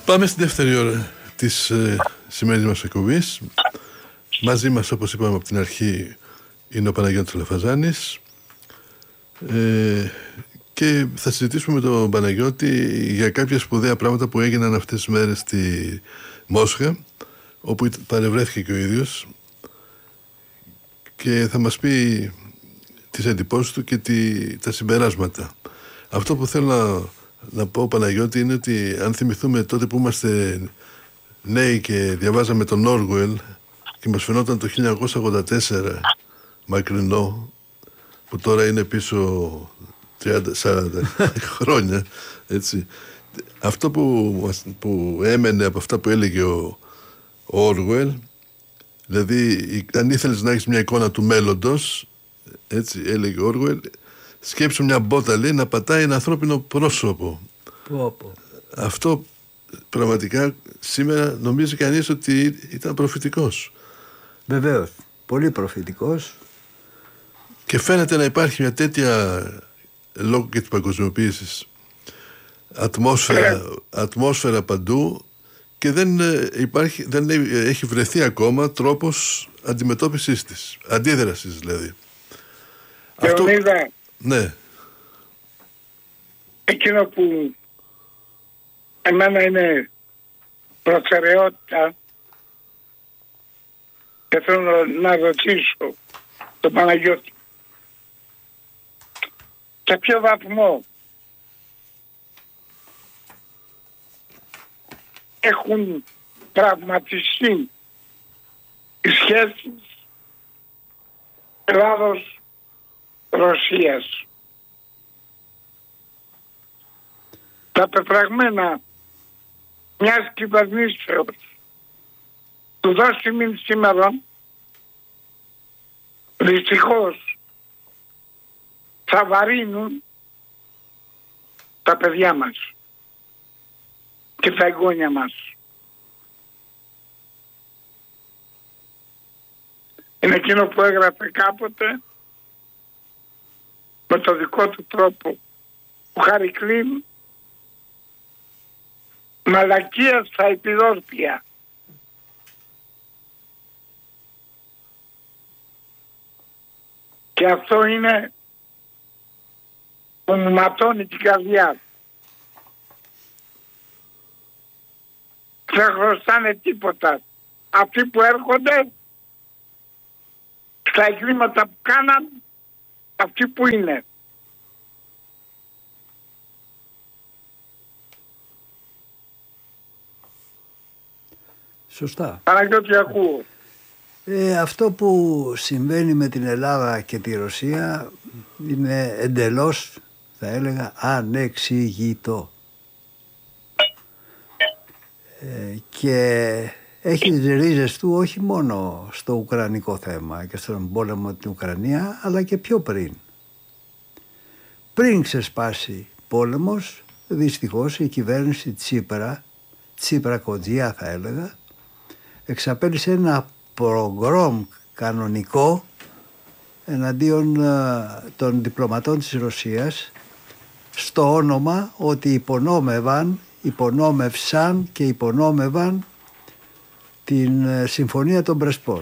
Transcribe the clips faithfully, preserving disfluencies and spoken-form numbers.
Πάμε στη δεύτερη ώρα της ε, σημερινής μας εκπομπής. Μαζί μας, όπως είπαμε από την αρχή, είναι ο Παναγιώτης Λαφαζάνης ε, και θα συζητήσουμε με τον Παναγιώτη για κάποια σπουδαία πράγματα που έγιναν αυτές τις μέρες στη Μόσχα, όπου παρευρέθηκε και ο ίδιος και θα μας πει τις εντυπώσεις του και τη, τα συμπεράσματα. Αυτό που θέλω να, να πω, Παναγιώτη, είναι ότι αν θυμηθούμε τότε που είμαστε νέοι και διαβάζαμε τον Όργουελ και μας φαινόταν το χίλια εννιακόσια ογδόντα τέσσερα μακρινό, που τώρα είναι πίσω τριάντα σαράντα χρόνια, έτσι. Αυτό που, που έμενε από αυτά που έλεγε ο Όργουελ, δηλαδή αν ήθελες να έχεις μια εικόνα του μέλλοντος, έτσι έλεγε ο Όργουελ, σκέψου μια μπότα, λέει, να πατάει ένα ανθρώπινο πρόσωπο. Πω, πω. Αυτό πραγματικά σήμερα νομίζει κανείς ότι ήταν προφητικός. Βεβαίως, πολύ προφητικός. Και φαίνεται να υπάρχει μια τέτοια, λόγω και της παγκοσμιοποίησης, ατμόσφαιρα, ατμόσφαιρα παντού, και δεν υπάρχει, δεν έχει βρεθεί ακόμα τρόπος αντιμετώπισης της, αντίδρασης δηλαδή. Αυτό, ναι. Εκείνο που εμένα είναι προτεραιότητα και θέλω να ρωτήσω τον Παναγιώτη, σε ποιο βαθμό έχουν τραυματιστεί οι σχέσεις Ελλάδος-Ρωσίας. Τα πεπραγμένα μιας κυβερνήσεως του δώσιμην σήμερα δυστυχώς θα βαρύνουν τα παιδιά μας και τα εγγόνια μας. Είναι εκείνο που έγραφε κάποτε με το δικό του τρόπο ο Χαρικλίν, μαλακία στα επιδόρπια. Και αυτό είναι που μου ματώνει την καρδιά. Δεν χρωστάνε τίποτα. Αυτοί που έρχονται στα εγκλήματα που κάναν, αυτοί που είναι. Σωστά. Παναγιώτη, ακούω. Ε, αυτό που συμβαίνει με την Ελλάδα και τη Ρωσία είναι εντελώς, θα έλεγα, ανεξηγητό. Ε, και έχει τις ρίζες του όχι μόνο στο ουκρανικό θέμα και στον πόλεμο την Ουκρανία, αλλά και πιο πριν. Πριν ξεσπάσει πόλεμος, δυστυχώς η κυβέρνηση Τσίπρα, Τσίπρα Κοντζιά θα έλεγα, εξαπέλυσε ένα προγκρόμ κανονικό εναντίον των διπλωματών της Ρωσίας, στο όνομα ότι υπονόμευαν, υπονόμευσαν και υπονόμευαν την Συμφωνία των Πρεσπών.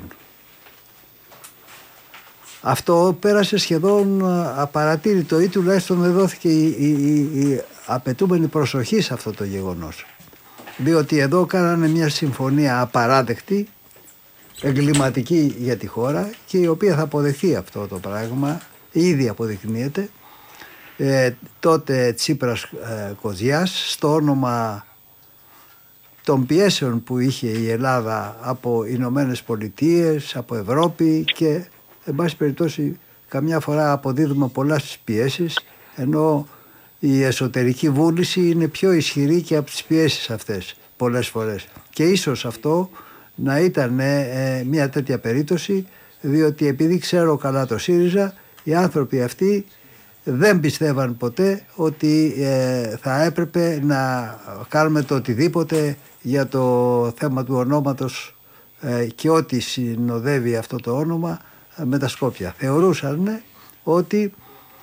Αυτό πέρασε σχεδόν απαρατήρητο ή τουλάχιστον δεν δόθηκε η, η, η, η απαιτούμενη προσοχή σε αυτό το γεγονός. Διότι εδώ κάνανε μια συμφωνία απαράδεκτη, εγκληματική για τη χώρα και η οποία θα αποδεχθεί αυτό το πράγμα, ήδη αποδεικνύεται. Ε, τότε Τσίπρας ε, Κοζιάς, στο όνομα των πιέσεων που είχε η Ελλάδα από Ηνωμένες Πολιτείες, από Ευρώπη και εν πάση περιπτώσει καμιά φορά αποδίδουμε πολλά στις πιέσεις, ενώ η εσωτερική βούληση είναι πιο ισχυρή και από τις πιέσεις αυτές πολλές φορές. Και ίσως αυτό να ήταν ε, μια τέτοια περίπτωση, διότι επειδή ξέρω καλά το ΣΥΡΙΖΑ, οι άνθρωποι αυτοί δεν πιστεύαν ποτέ ότι ε, θα έπρεπε να κάνουμε το οτιδήποτε για το θέμα του ονόματος ε, και ό,τι συνοδεύει αυτό το όνομα ε, με τα Σκόπια. Θεωρούσαν ότι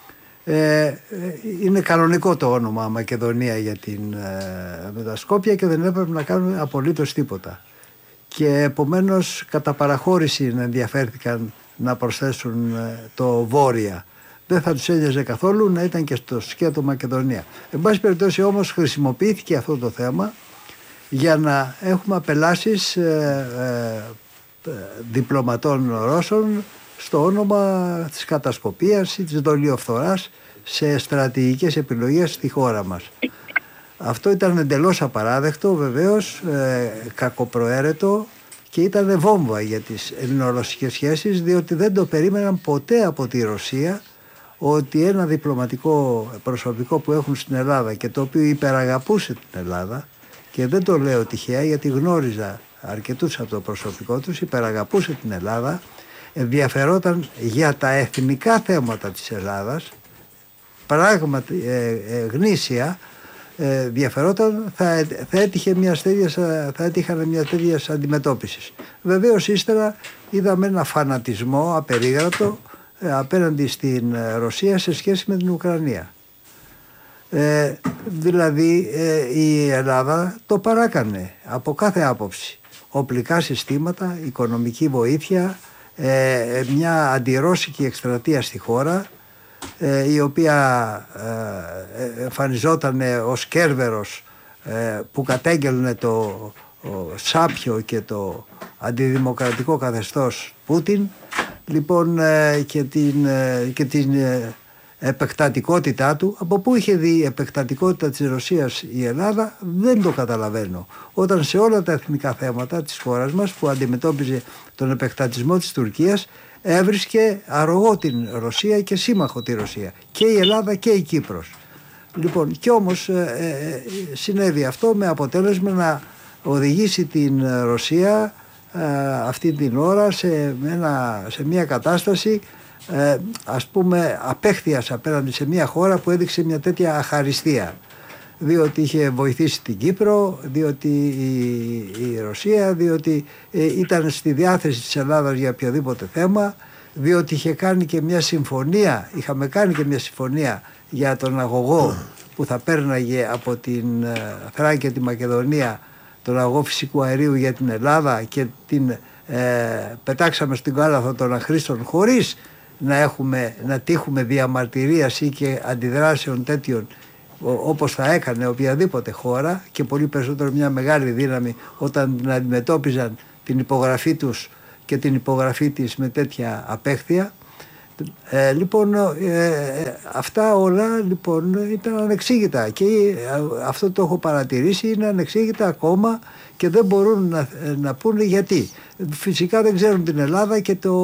Ε, είναι κανονικό το όνομα Μακεδονία για την, ε, με τα Σκόπια και δεν έπρεπε να κάνουν απολύτως τίποτα. Και επομένως κατά παραχώρηση ενδιαφέρθηκαν να προσθέσουν ε, το Βόρεια. Δεν θα τους ένοιαζε καθόλου να ήταν και στο σκέτο Μακεδονία. Εν πάση περιπτώσει όμως χρησιμοποιήθηκε αυτό το θέμα για να έχουμε απελάσεις ε, ε, διπλωματών Ρώσων στο όνομα της κατασκοπίας ή της δολιοφθοράς σε στρατηγικές επιλογές στη χώρα μας. Αυτό ήταν εντελώς απαράδεκτο, βεβαίως, ε, κακοπροαίρετο και ήταν βόμβα για τις ελληνορωσικές σχέσεις, διότι δεν το περίμεναν ποτέ από τη Ρωσία ότι ένα διπλωματικό προσωπικό που έχουν στην Ελλάδα και το οποίο υπεραγαπούσε την Ελλάδα, και δεν το λέω τυχαία γιατί γνώριζα αρκετούς από το προσωπικό τους, υπεραγαπούσε την Ελλάδα, ενδιαφερόταν για τα εθνικά θέματα της Ελλάδας, πράγματι ε, ε, γνήσια, ε, ενδιαφερόταν, θα, θα, έτυχε μια τέτοιας, θα έτυχαν μια τέτοια αντιμετώπιση. Βεβαίως ύστερα είδαμε ένα φανατισμό απερίγραπτο ε, απέναντι στην Ρωσία σε σχέση με την Ουκρανία. Ε, δηλαδή ε, η Ελλάδα το παράκανε από κάθε άποψη. Οπλικά συστήματα, οικονομική βοήθεια, ε, μια αντιρώσικη εκστρατεία στη χώρα, ε, η οποία ε, εμφανιζόταν ως Κέρβερος ε, που κατέγγελνε το σάπιο και το αντιδημοκρατικό καθεστώς Πούτιν, λοιπόν, ε, και την, ε, και την ε, επεκτατικότητά του. Από πού είχε δει η επεκτατικότητα της Ρωσίας η Ελλάδα δεν το καταλαβαίνω, όταν σε όλα τα εθνικά θέματα της χώρας μας που αντιμετώπιζε τον επεκτατισμό της Τουρκίας έβρισκε αρρωγό την Ρωσία και σύμμαχο τη Ρωσία, και η Ελλάδα και η Κύπρος. Λοιπόν, κι όμως ε, ε, συνέβη αυτό με αποτέλεσμα να οδηγήσει την Ρωσία ε, αυτή την ώρα σε, ένα, σε μια κατάσταση ε, ας πούμε απέχθειας απέναντι σε μια χώρα που έδειξε μια τέτοια αχαριστία, διότι είχε βοηθήσει την Κύπρο, διότι η, η Ρωσία, διότι ε, ήταν στη διάθεση της Ελλάδας για οποιοδήποτε θέμα, διότι είχε κάνει και μια συμφωνία, είχαμε κάνει και μια συμφωνία για τον αγωγό που θα πέρναγε από την ε, Θράκη και τη Μακεδονία, τον αγωγό φυσικού αερίου για την Ελλάδα, και την ε, πετάξαμε στην κάλαθο των αχρήστων χωρίς να, έχουμε, να τύχουμε διαμαρτυρίας ή και αντιδράσεων τέτοιων όπως θα έκανε οποιαδήποτε χώρα, και πολύ περισσότερο μια μεγάλη δύναμη όταν την αντιμετώπιζαν την υπογραφή τους και την υπογραφή της με τέτοια απέχθεια. Ε, λοιπόν ε, αυτά όλα λοιπόν ήταν ανεξήγητα, και αυτό το έχω παρατηρήσει, είναι ανεξήγητα ακόμα και δεν μπορούν να, να πούνε γιατί. Φυσικά δεν ξέρουν την Ελλάδα και το,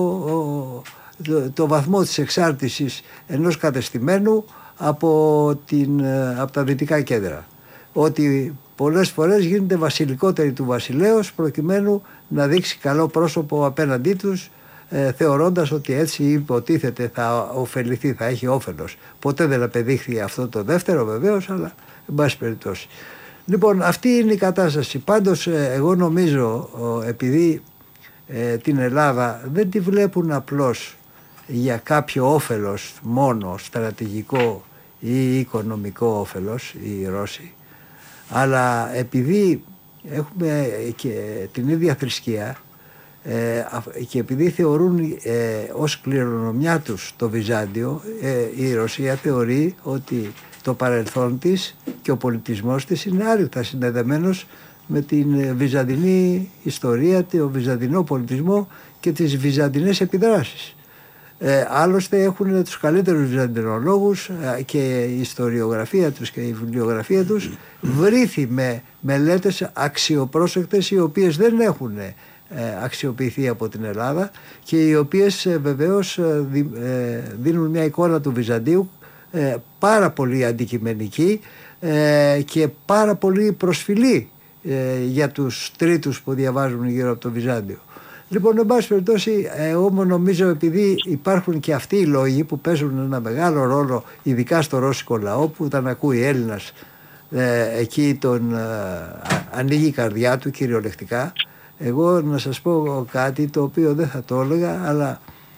το, το βαθμό της εξάρτησης ενός κατεστημένου από, την, από τα δυτικά κέντρα, ότι πολλές φορές γίνεται βασιλικότερη του βασιλέως προκειμένου να δείξει καλό πρόσωπο απέναντί τους, ε, θεωρώντας ότι έτσι υποτίθεται θα ωφεληθεί, θα έχει όφελος. Ποτέ δεν απεδείχθη αυτό το δεύτερο βεβαίως, αλλά εν πάση περιπτώσει. Λοιπόν, αυτή είναι η κατάσταση. Πάντως ε, εγώ νομίζω ε, επειδή ε, την Ελλάδα δεν τη βλέπουν απλώς για κάποιο όφελος μόνο στρατηγικό ή οικονομικό όφελος οι Ρώσοι, αλλά επειδή έχουμε και την ίδια θρησκεία ε, και επειδή θεωρούν ε, ως κληρονομιά τους το Βυζάντιο, ε, η Ρωσία θεωρεί ότι το παρελθόν της και ο πολιτισμός της είναι άρρηκτα συνδεδεμένος με την βυζαντινή ιστορία, το βυζαντινό πολιτισμό και τις βυζαντινές επιδράσεις. Ε, άλλωστε έχουν τους καλύτερους βυζαντινολόγους ε, και η ιστοριογραφία τους και η βιβλιογραφία τους βρήθη με μελέτες αξιοπρόσεκτες, οι οποίες δεν έχουν ε, αξιοποιηθεί από την Ελλάδα και οι οποίες ε, βεβαίως ε, δι, ε, δίνουν μια εικόνα του Βυζαντίου ε, πάρα πολύ αντικειμενική ε, και πάρα πολύ προσφυλή ε, για τους τρίτους που διαβάζουν γύρω από το Βυζάντιο. Λοιπόν, εν πάση περιπτώσει, εγώ νομίζω επειδή υπάρχουν και αυτοί οι λόγοι που παίζουν ένα μεγάλο ρόλο, ειδικά στο ρώσικο λαό, που όταν ακούει Έλληνας ε, εκεί τον ε, ανοίγει η καρδιά του κυριολεκτικά. Εγώ να σας πω κάτι το οποίο δεν θα το έλεγα, αλλά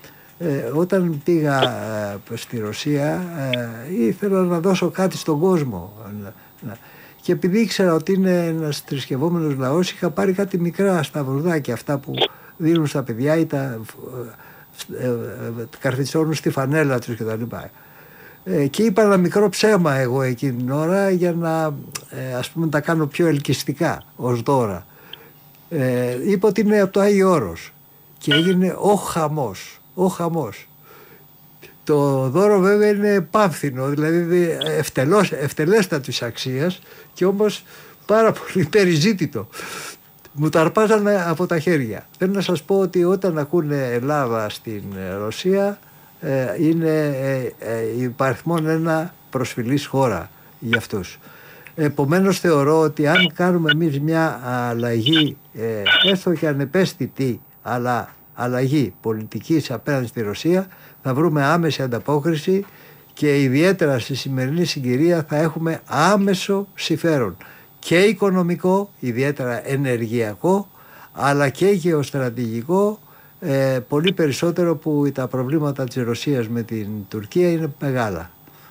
Ε, όταν πήγα ε, στη Ρωσία ε, ήθελα να δώσω κάτι στον κόσμο. Και επειδή ήξερα ότι είναι ένας θρησκευόμενος λαός, είχα πάρει κάτι μικρά σταυρουδάκια, αυτά που δίνουν στα παιδιά ή τα ε, ε, ε, καρφιτσώνουν στη φανέλα τους κτλ. Ε, και είπα ένα μικρό ψέμα εγώ εκείνη την ώρα για να ε, ας πούμε τα κάνω πιο ελκυστικά ως δώρα. Ε, είπα ότι είναι από το Άγιο Όρος και έγινε ο χαμός, ο χαμός. Το δώρο βέβαια είναι πάμφθινο, δηλαδή ευτελώς, ευτελέστατης αξίας και όμως πάρα πολύ περιζήτητο. Μου τα αρπάζανε από τα χέρια. Θέλω να σας πω ότι όταν ακούνε Ελλάδα στην Ρωσία ε, είναι ε, ε, υπαριθμόν ένα προσφυλής χώρα για αυτούς. Επομένως θεωρώ ότι αν κάνουμε εμείς μια αλλαγή, ε, έστω και ανεπαίσθητη, αλλά αλλαγή πολιτικής απέναντι στη Ρωσία, θα βρούμε άμεση ανταπόκριση και ιδιαίτερα στη σημερινή συγκυρία θα έχουμε άμεσο συμφέρον και οικονομικό, ιδιαίτερα ενεργειακό, αλλά και γεωστρατηγικό, ε, πολύ περισσότερο που τα προβλήματα της Ρωσίας με την Τουρκία είναι μεγάλα.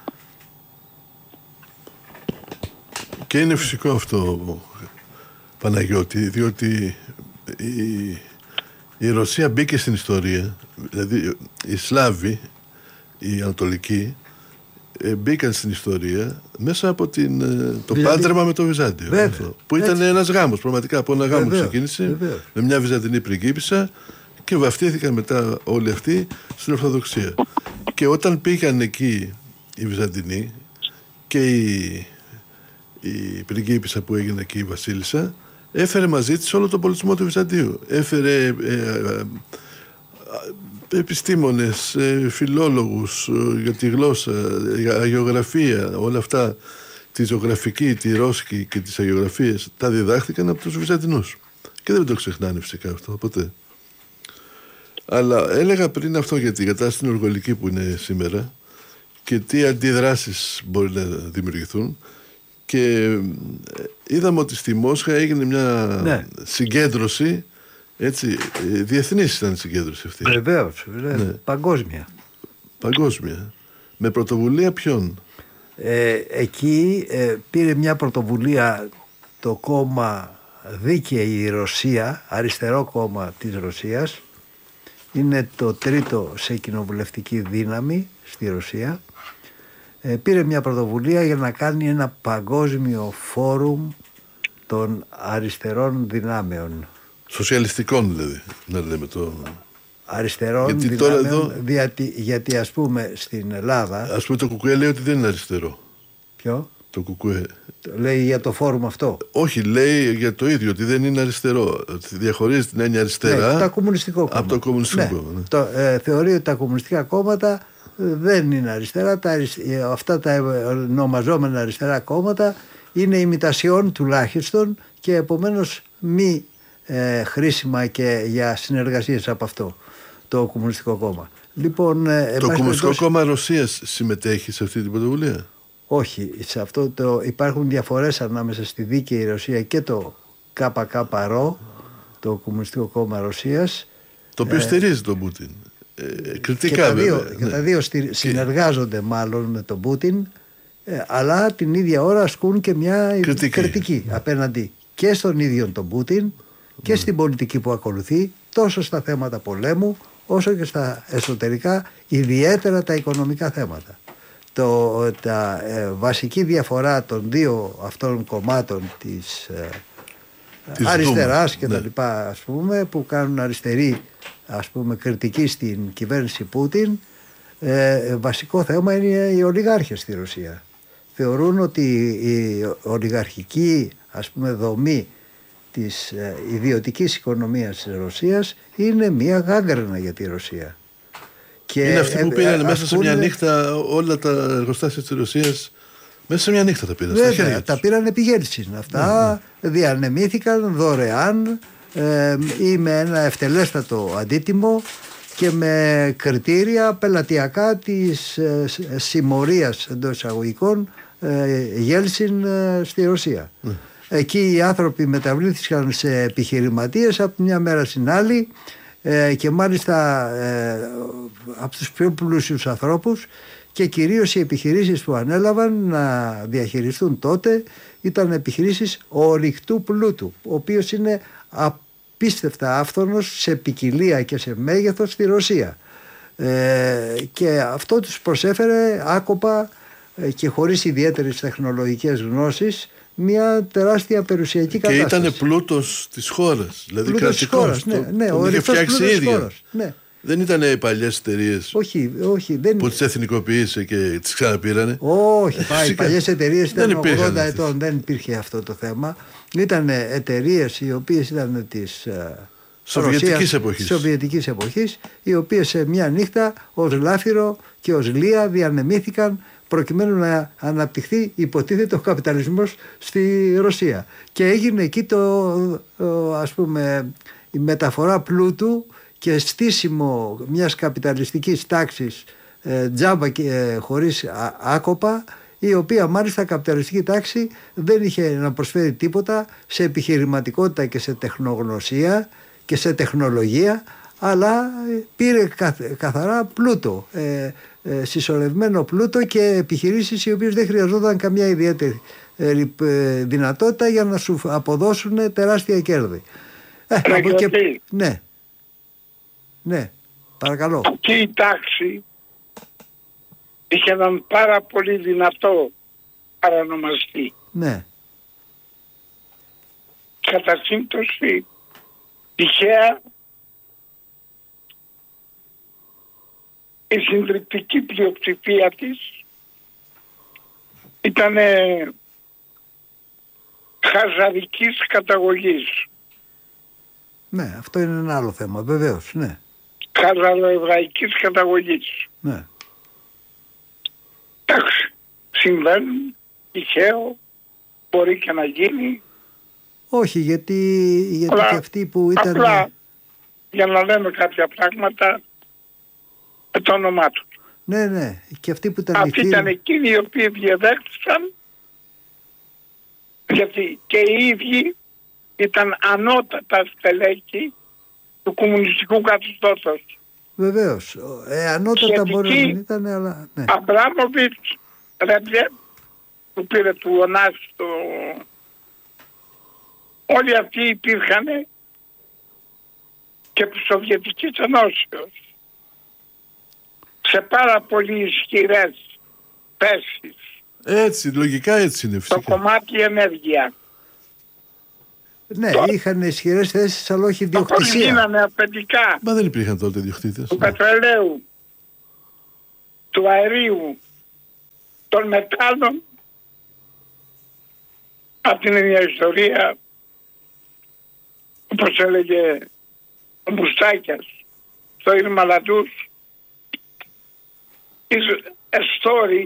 Και είναι φυσικό αυτό, Παναγιώτη, διότι η, η Ρωσία μπήκε στην ιστορία, δηλαδή οι Σλάβοι, οι Ανατολικοί, μπήκαν στην ιστορία μέσα από την, το δηλαδή, πάντρεμα με το Βυζάντιο. Βέβαια, που ήταν έτσι. Ένας γάμος, πραγματικά από ένα γάμο βέβαια, ξεκίνησε βέβαια. Με μια Βυζαντινή πριγκίπισσα και βαφτίστηκαν μετά όλοι αυτοί στην Ορθοδοξία. Και όταν πήγαν εκεί οι Βυζαντινοί και η, η πριγκίπισσα που έγινε εκεί η Βασίλισσα, έφερε μαζί της όλο τον πολιτισμό του Βυζαντίου. Έφερε ε, ε, επιστήμονες, φιλόλογους για τη γλώσσα, για γεωγραφία, όλα αυτά, τη ζωγραφική, τη ρώσικη και τις αγιογραφίες, τα διδάχτηκαν από τους Βυζαντινούς. Και δεν το ξεχνάνε φυσικά αυτό, ποτέ. Αλλά έλεγα πριν αυτό για την κατάσταση την οργολική που είναι σήμερα και τι αντιδράσεις μπορεί να δημιουργηθούν. Και είδαμε ότι στη Μόσχα έγινε μια ναι. συγκέντρωση. Έτσι, διεθνής ήταν η συγκέντρωση αυτή. Βεβαίως, ναι. παγκόσμια. Παγκόσμια. Με πρωτοβουλία ποιον? Ε, εκεί ε, πήρε μια πρωτοβουλία το κόμμα Δίκαιη Ρωσία, αριστερό κόμμα της Ρωσίας. Είναι το τρίτο σε κοινοβουλευτική δύναμη στη Ρωσία. Ε, πήρε μια πρωτοβουλία για να κάνει ένα παγκόσμιο φόρουμ των αριστερών δυνάμεων. Σοσιαλιστικών δηλαδή, να λέμε το... Αριστερών γιατί δυνάμεων, τώρα εδώ... γιατί, γιατί ας πούμε στην Ελλάδα... Ας πούμε το Κουκουέ λέει ότι δεν είναι αριστερό. Ποιο? Το Κουκουέ. Λέει για το φόρουμ αυτό. Όχι, λέει για το ίδιο, ότι δεν είναι αριστερό. Ότι διαχωρίζει την έννοια αριστερά ναι, το κομμουνιστικό κόμμα. από το κομμουνιστικό ναι. κόμμα. Ναι. Το, ε, θεωρεί ότι τα κομμουνιστικά κόμματα δεν είναι αριστερά. Τα, αυτά τα ονομαζόμενα αριστερά κόμματα είναι ημιτασιών τουλάχιστον και επομένως μη ε, χρήσιμα και για συνεργασίες από αυτό το Κομμουνιστικό Κόμμα. Λοιπόν, ε, το Κομμουνιστικό τόσο... Κόμμα Ρωσίας συμμετέχει σε αυτή την πρωτοβουλία? Όχι, σε αυτό το, υπάρχουν διαφορές ανάμεσα στη Δίκαιη Ρωσία και το ΚΚΡ, το Κομμουνιστικό Κόμμα Ρωσίας, το οποίο ε, στηρίζει τον Πούτιν. Ε, κριτικά και τα δύο, βέβαια. Και ναι. τα δύο στηρι... και... συνεργάζονται μάλλον με τον Πούτιν, ε, αλλά την ίδια ώρα ασκούν και μια κριτική, κριτική απέναντι και στον ίδιο τον Πούτιν και mm. στην πολιτική που ακολουθεί, τόσο στα θέματα πολέμου όσο και στα εσωτερικά, ιδιαίτερα τα οικονομικά θέματα. Το, τα ε, βασική διαφορά των δύο αυτών κομμάτων της, ε, της αριστεράς και ναι. τα λοιπά, ας πούμε, που κάνουν αριστερή, ας πούμε, κριτική στην κυβέρνηση Πούτιν, ε, βασικό θέμα είναι οι ολιγάρχες στη Ρωσία. Θεωρούν ότι η ολιγαρχική, ας πούμε, δομή της ε, ιδιωτικής οικονομίας της Ρωσίας είναι μια γάγκρενα για τη Ρωσία. Και είναι αυτοί που πήραν ε, μέσα σε μια νύχτα όλα τα εργοστάσια της Ρωσίας. Μέσα σε μια νύχτα τα πήραν. Βέβαια, τα πήραν επί Γέλτσιν. Αυτά mm-hmm. διανεμήθηκαν δωρεάν ε, ή με ένα ευτελέστατο αντίτιμο και με κριτήρια πελατειακά της ε, συμμορίας εντός εισαγωγικών ε, Γέλτσιν ε, στη Ρωσία. Mm. Εκεί οι άνθρωποι μεταβλήθηκαν σε επιχειρηματίες από μια μέρα στην άλλη ε, και μάλιστα ε, από τους πιο πλούσιους ανθρώπους, και κυρίως οι επιχειρήσεις που ανέλαβαν να διαχειριστούν τότε ήταν επιχειρήσεις ορυκτού πλούτου, ο οποίος είναι απίστευτα άφθονος σε ποικιλία και σε μέγεθος στη Ρωσία. Ε, και αυτό τους προσέφερε άκοπα και χωρίς ιδιαίτερες τεχνολογικές γνώσεις μια τεράστια περιουσιακή κατάσταση. Και ήταν πλούτος της χώρας, δηλαδή πλούτος της χώρας, ναι, ναι, τον είχε φτιάξει η ίδια. Ναι. Δεν ήταν οι παλιές εταιρείες όχι, όχι, δεν... που τις εθνικοποίησε και τις ξαναπήρανε. Όχι, πάει, οι παλιές εταιρείες ήταν ογδόντα αυτές. ετών, δεν υπήρχε αυτό το θέμα. Ήταν εταιρείες οι οποίες ήταν της Σοβιετικής εποχής. Σοβιετικής εποχής, οι οποίες σε μια νύχτα ως λάφυρο και ως λία διανεμήθηκαν προκειμένου να αναπτυχθεί υποτίθεται ο καπιταλισμός στη Ρωσία. Και έγινε εκεί το, ας πούμε, η μεταφορά πλούτου και στήσιμο μιας καπιταλιστικής τάξης ε, τζάμπα και ε, χωρίς α, άκοπα, η οποία μάλιστα καπιταλιστική τάξη δεν είχε να προσφέρει τίποτα σε επιχειρηματικότητα και σε τεχνογνωσία και σε τεχνολογία, αλλά πήρε καθαρά πλούτο, ε, ε, συσσωρευμένο πλούτο και επιχειρήσεις οι οποίες δεν χρειαζόταν καμιά ιδιαίτερη ε, δυνατότητα για να σου αποδώσουν τεράστια κέρδη. Ε, από και... Ναι, ναι, παρακαλώ. Αυτή η τάξη είχε έναν πάρα πολύ δυνατό παρανομαστή. Ναι. Κατά σύμπτωση, τυχαία η συντριπτική πλειοψηφία της ήταν χαζαρικής καταγωγής. Ναι, αυτό είναι ένα άλλο θέμα, βεβαίως, ναι. Χαζαροεβραϊκής καταγωγής. Ναι. Εντάξει, συμβαίνουν, τυχαίο, μπορεί και να γίνει. Όχι, γιατί, γιατί απλά, και αυτοί που ήταν... Απλά, για να λέμε κάποια πράγματα με το όνομά του. Ναι, ναι, και αυτοί που ήταν... Αυτοί φίλοι... ήταν εκείνοι οι οποίοι διαδέχτηκαν, γιατί και οι ίδιοι ήταν ανώτατα στελέχη του κομμουνιστικού καθεστώτος. Βεβαίως. Ε, ανώτατα μπορεί να μην ήταν, αλλά... Ναι. Αμπράμοβιτς, Ρέμπλε, που πήρε του Ωνάση το... Όλοι αυτοί υπήρχαν και του Σοβιετικής Ενώσεως σε πάρα πολύ ισχυρές θέσεις. Έτσι, λογικά έτσι είναι φυσικά. Το κομμάτι ενέργεια. Ναι, το... είχαν ισχυρές θέσεις, αλλά όχι ιδιοκτησία. Το γίνανε αφεντικά. Μα δεν υπήρχαν τότε ιδιοκτήτες. Του ναι. πετρελαίου, του αερίου, των μετάλλων. Αυτή είναι μια ιστορία, όπως έλεγε ο Μπουστάκιας στο Ήρμαλαντούς, is a story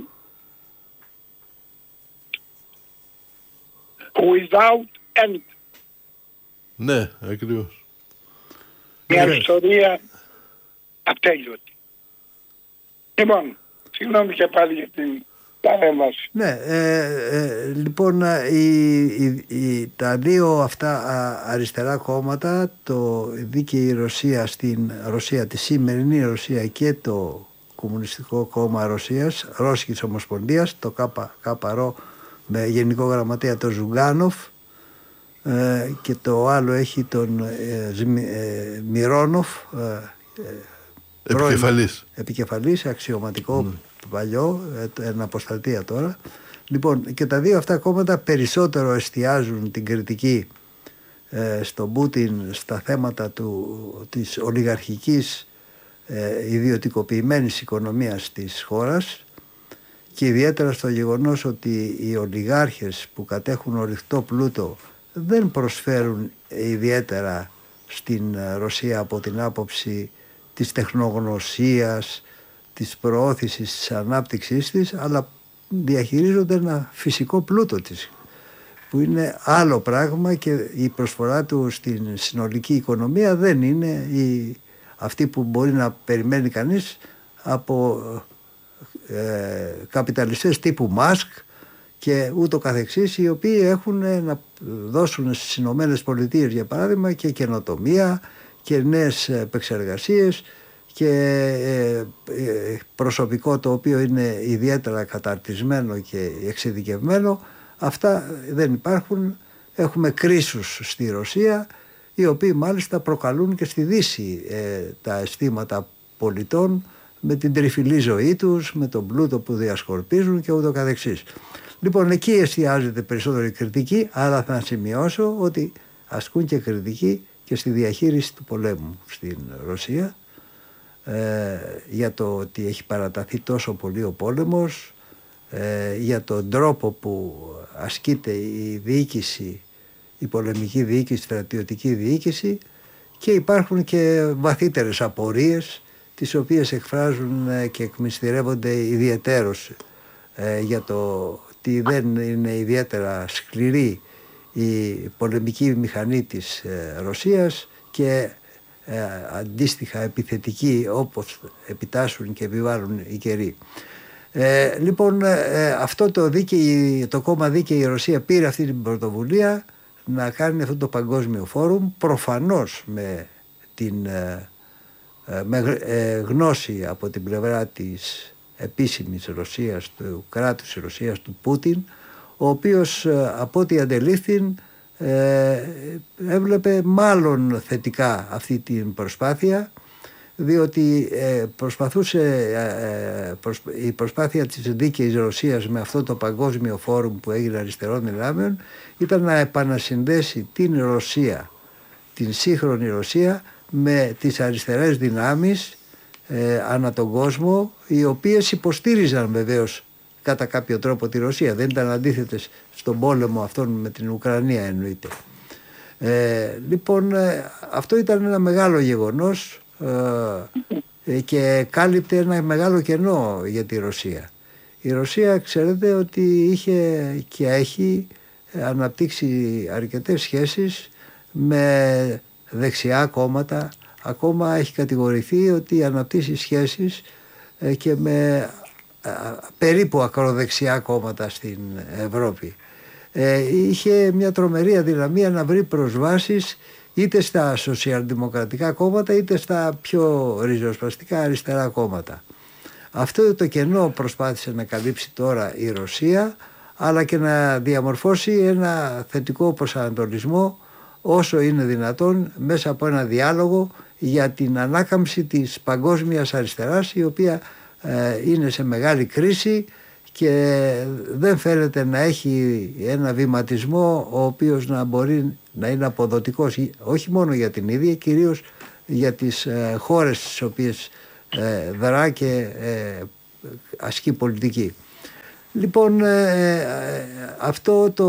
without end. Ναι, ακριβώς. Μια Ναι. ιστορία ατέλειωτη. Λοιπόν, συγγνώμη και πάλι για την παρέμβαση. Ναι, ε, ε, λοιπόν η, η, η, τα δύο αυτά α, αριστερά κόμματα, το Δίκαιη Ρωσία στην Ρωσία, τη σημερινή Ρωσία, και το Κομμουνιστικό Κόμμα Ρωσίας, Ρώσικης Ομοσπονδίας, το ΚΚΡ με γενικό γραμματέα τον Ζουγκάνοφ, ε, και το άλλο έχει τον ε, ε, Μιρόνοφ, ε, επικεφαλής. επικεφαλής, αξιωματικό mm. παλιό, ένα αποσταλτία τώρα. Λοιπόν, και τα δύο αυτά κόμματα περισσότερο εστιάζουν την κριτική ε, στον Πούτιν στα θέματα του, της ολιγαρχικής ε, ιδιωτικοποιημένης οικονομίας της χώρας, και ιδιαίτερα στο γεγονός ότι οι ολιγάρχες που κατέχουν ορυκτό πλούτο δεν προσφέρουν ιδιαίτερα στην Ρωσία από την άποψη της τεχνογνωσίας, της προώθησης της ανάπτυξής της, αλλά διαχειρίζονται ένα φυσικό πλούτο της, που είναι άλλο πράγμα, και η προσφορά του στην συνολική οικονομία δεν είναι η, αυτή που μπορεί να περιμένει κανείς από ε, καπιταλιστές τύπου Μάσκ και ούτω καθεξής, οι οποίοι έχουν να δώσουν στις Ηνωμένες Πολιτείες, για παράδειγμα, και καινοτομία και νέες επεξεργασίες και προσωπικό το οποίο είναι ιδιαίτερα καταρτισμένο και εξειδικευμένο. Αυτά δεν υπάρχουν. Έχουμε κρίσους στη Ρωσία, οι οποίοι μάλιστα προκαλούν και στη Δύση ε, τα αισθήματα πολιτών με την τριφυλή ζωή τους, με τον πλούτο που διασκορπίζουν και ούτω καθεξής. Λοιπόν, εκεί εστιάζεται περισσότερο η κριτική, αλλά θα σημειώσω ότι ασκούν και κριτική και στη διαχείριση του πολέμου στην Ρωσία, ε, για το ότι έχει παραταθεί τόσο πολύ ο πόλεμος, ε, για τον τρόπο που ασκείται η διοίκηση, η πολεμική διοίκηση, η στρατιωτική διοίκηση, και υπάρχουν και βαθύτερες απορίες τις οποίες εκφράζουν και εκμυστηρεύονται ιδιαιτέρως ε, για το ότι δεν είναι ιδιαίτερα σκληρή η πολεμική μηχανή της ε, Ρωσίας και ε, αντίστοιχα επιθετική όπως επιτάσσουν και επιβάλλουν οι καιροί. Ε, λοιπόν, ε, αυτό το, δίκαιη, το κόμμα Δίκαιη η Ρωσία πήρε αυτή την πρωτοβουλία να κάνει αυτό το παγκόσμιο φόρουμ, προφανώς με την ε, με γνώση από την πλευρά της επίσημης Ρωσίας, του κράτους της Ρωσίας, του Πούτιν, ο οποίος από ό,τι αντελήφθην έβλεπε μάλλον θετικά αυτή την προσπάθεια, διότι προσπαθούσε η προσπάθεια της Δίκαιης Ρωσίας με αυτό το παγκόσμιο φόρουμ που έγινε αριστερών δυνάμεων ήταν να επανασυνδέσει την Ρωσία, την σύγχρονη Ρωσία, με τις αριστερές δυνάμεις ε, ανά τον κόσμο, οι οποίες υποστήριζαν βεβαίως κατά κάποιο τρόπο τη Ρωσία, δεν ήταν αντίθετες στον πόλεμο αυτόν με την Ουκρανία εννοείται. Ε, λοιπόν, ε, αυτό ήταν ένα μεγάλο γεγονός ε, και κάλυπτε ένα μεγάλο κενό για τη Ρωσία. Η Ρωσία, ξέρετε ότι είχε και έχει αναπτύξει αρκετές σχέσεις με δεξιά κόμματα, ακόμα έχει κατηγορηθεί ότι αναπτύσσει σχέσεις και με περίπου ακροδεξιά κόμματα στην Ευρώπη. Είχε μια τρομερή αδυναμία να βρει προσβάσεις είτε στα σοσιαλδημοκρατικά κόμματα είτε στα πιο ριζοσπαστικά αριστερά κόμματα. Αυτό το κενό προσπάθησε να καλύψει τώρα η Ρωσία, αλλά και να διαμορφώσει ένα θετικό προσανατολισμό όσο είναι δυνατόν μέσα από ένα διάλογο για την ανάκαμψη της παγκόσμιας αριστεράς, η οποία ε, είναι σε μεγάλη κρίση και δεν φαίνεται να έχει ένα βηματισμό ο οποίος να μπορεί να είναι αποδοτικός όχι μόνο για την ίδια, κυρίως για τις ε, χώρες στις οποίες ε, δρά και ε, ασκεί πολιτική. Λοιπόν, ε, αυτό, το,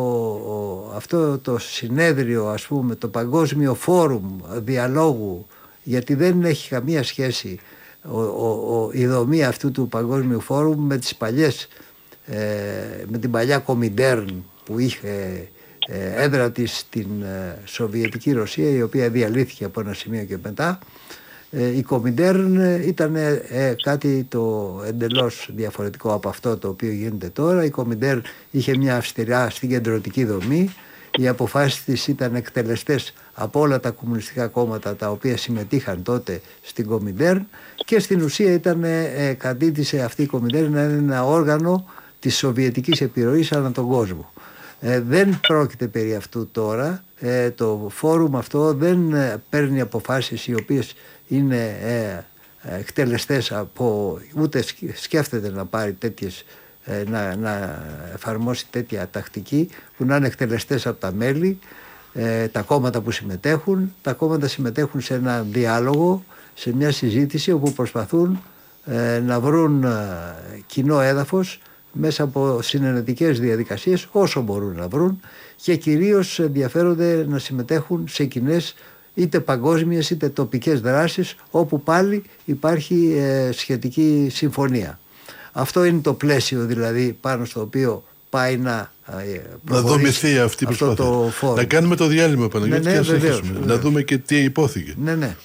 αυτό το συνέδριο, ας πούμε, το Παγκόσμιο Φόρουμ Διαλόγου, γιατί δεν έχει καμία σχέση ο, ο, ο, η δομή αυτού του Παγκόσμιου Φόρουμ με τις παλιές, ε, με την παλιά Κομιντέρν που είχε ε, έδρα της στην ε, Σοβιετική Ρωσία, η οποία διαλύθηκε από ένα σημείο και μετά. Η Κομιντέρν ήταν κάτι το εντελώς διαφορετικό από αυτό το οποίο γίνεται τώρα. Η Κομιντέρν είχε μια αυστηρά συγκεντρωτική δομή. Οι αποφάσεις της ήταν εκτελεστές από όλα τα κομμουνιστικά κόμματα τα οποία συμμετείχαν τότε στην Κομιντέρν, και στην ουσία ήταν, κατήτησε αυτή η Κομιντέρν να είναι ένα όργανο της σοβιετικής επιρροής ανά τον κόσμο. Ε, δεν πρόκειται περί αυτού τώρα. Ε, το φόρουμ αυτό δεν ε, παίρνει αποφάσεις οι οποίες είναι ε, εκτελεστές από, ούτε σκέφτεται να πάρει τέτοιες, ε, να, να εφαρμόσει τέτοια τακτική που να είναι εκτελεστές από τα μέλη, ε, τα κόμματα που συμμετέχουν. Τα κόμματα συμμετέχουν σε ένα διάλογο, σε μια συζήτηση όπου προσπαθούν ε, να βρουν ε, κοινό έδαφος μέσα από συνενετικές διαδικασίες όσο μπορούν να βρουν, και κυρίως ενδιαφέρονται να συμμετέχουν σε κοινές είτε παγκόσμιες είτε τοπικές δράσεις όπου πάλι υπάρχει ε, σχετική συμφωνία. Αυτό είναι το πλαίσιο δηλαδή πάνω στο οποίο πάει να ε, να δομηθεί αυτή η προσπάθεια. Να κάνουμε το διάλειμμα, Παναγιώτη, ναι, ναι, και να συνεχίσουμε. Βεβαίως, να δούμε και τι υπόθηκε. Ναι, ναι.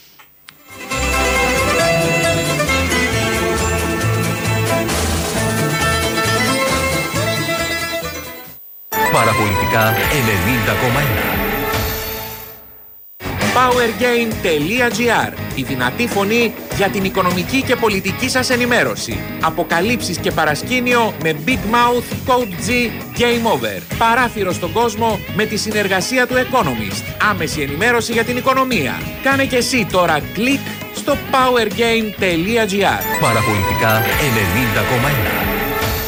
Παραπολιτικά ενενήντα κόμμα ένα. powergame τελεία gr. Η δυνατή φωνή για την οικονομική και πολιτική σας ενημέρωση. Αποκαλύψεις και παρασκήνιο με Big Mouth Code G Game Over. Παράθυρο στον κόσμο με τη συνεργασία του Economist. Άμεση ενημέρωση για την οικονομία. Κάνε και εσύ τώρα κλικ στο powergame τελεία gr. Παραπολιτικά ενενήντα κόμμα ένα.